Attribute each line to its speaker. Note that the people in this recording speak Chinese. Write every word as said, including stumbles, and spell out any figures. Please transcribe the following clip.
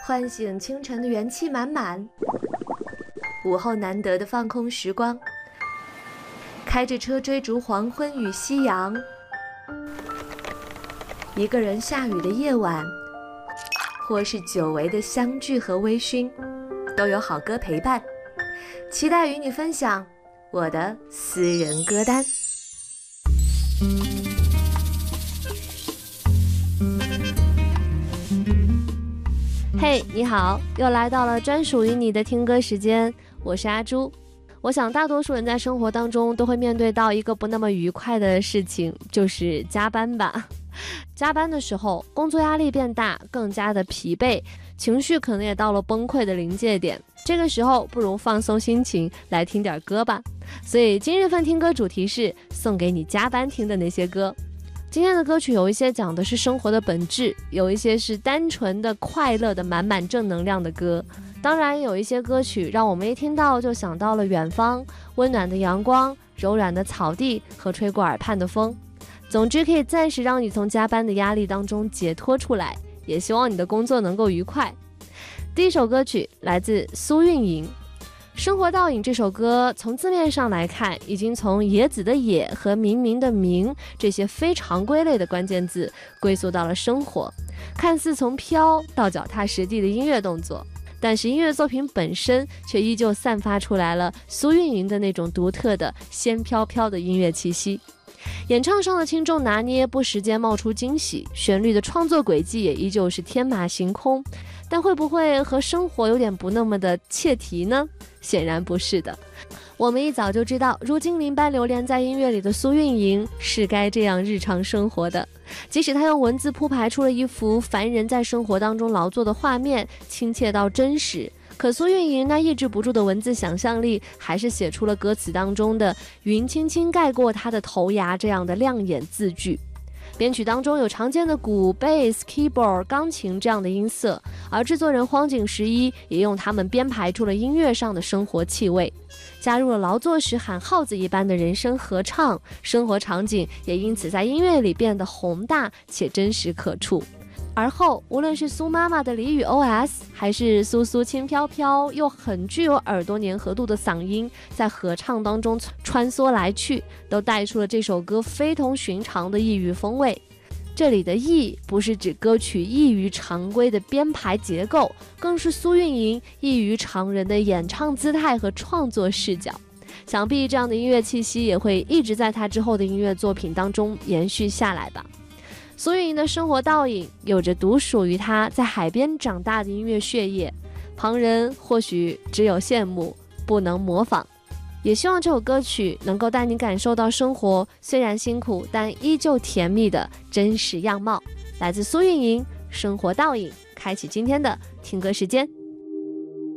Speaker 1: 唤醒清晨的元气满满，午后难得的放空时光，开着车追逐黄昏与夕阳，一个人下雨的夜晚，或是久违的相聚和微醺，都有好歌陪伴。期待与你分享我的私人歌单。嘿、hey, 你好，又来到了专属于你的听歌时间，我是阿朱。我想大多数人在生活当中都会面对到一个不那么愉快的事情，就是加班吧。加班的时候，工作压力变大，更加的疲惫，情绪可能也到了崩溃的临界点。这个时候不如放松心情，来听点歌吧。所以今日份听歌主题是送给你加班听的那些歌。今天的歌曲有一些讲的是生活的本质，有一些是单纯的快乐的满满正能量的歌，当然有一些歌曲让我们一听到就想到了远方，温暖的阳光，柔软的草地和吹过耳畔的风。总之可以暂时让你从加班的压力当中解脱出来，也希望你的工作能够愉快。第一首歌曲来自苏运莹，生活倒影这首歌从字面上来看，已经从野子的野和明明的明这些非常规类的关键字归宿到了生活，看似从飘到脚踏实地的音乐动作，但是音乐作品本身却依旧散发出来了苏运莹的那种独特的仙飘飘的音乐气息。演唱上的轻重拿捏不时间冒出惊喜，旋律的创作轨迹也依旧是天马行空，但会不会和生活有点不那么的切题呢？显然不是的。我们一早就知道，如精灵般流连在音乐里的苏运莹是该这样日常生活的。即使她用文字铺排出了一幅凡人在生活当中劳作的画面，亲切到真实，可苏运莹那抑制不住的文字想象力，还是写出了歌词当中的云轻轻盖过她的头牙这样的亮眼字句。编曲当中有常见的鼓、贝斯、keyboard、钢琴这样的音色，而制作人荒井十一也用他们编排出了音乐上的生活气味，加入了劳作时喊号子一般的人声合唱，生活场景也因此在音乐里变得宏大且真实可触。而后无论是苏妈妈的俚语 O S， 还是苏苏轻飘飘又很具有耳朵粘合度的嗓音在合唱当中穿梭来去，都带出了这首歌非同寻常的异域风味。这里的异不是指歌曲异于常规的编排结构，更是苏运莹异于常人的演唱姿态和创作视角。想必这样的音乐气息也会一直在她之后的音乐作品当中延续下来吧。苏运莹的生活倒影有着独属于她在海边长大的音乐血液，旁人或许只有羡慕，不能模仿。也希望这首歌曲能够带你感受到生活虽然辛苦但依旧甜蜜的真实样貌。来自苏运莹，生活倒影，开启今天的听歌时间。